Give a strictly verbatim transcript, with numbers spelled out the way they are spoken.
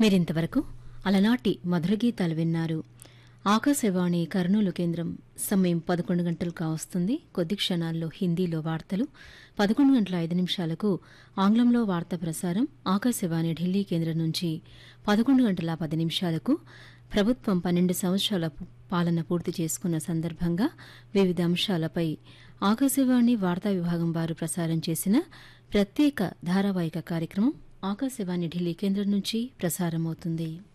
మీరింతవరకు అలనాటి మధుర గీతాలు విన్నారు. ఆకాశవాణి కర్నూలు కేంద్రం సమయం పదకొండు గంటలు కావస్తుంది. కొద్ది క్షణాల్లో హిందీలో వార్తలు, పదకొండు గంటల ఐదు నిమిషాలకు ఆంగ్లంలో వార్తా ప్రసారం ఆకాశవాణి ఢిల్లీ కేంద్రం నుంచి, పదకొండు గంటల పది నిమిషాలకు ప్రభుత్వం పన్నెండు సంవత్సరాల పాలన పూర్తి చేసుకున్న సందర్భంగా వివిధ అంశాలపై ఆకాశవాణి వార్తా విభాగం వారు ప్రసారం చేసిన ప్రత్యేక ధారావాహిక కార్యక్రమం ఆకాశవాణి ఢిల్లీ కేంద్రం నుంచి ప్రసారమవుతుంది.